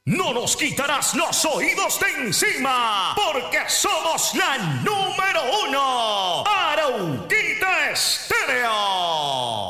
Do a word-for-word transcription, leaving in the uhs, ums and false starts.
No nos quitarás los oídos de encima, porque somos la número uno. Arauquita.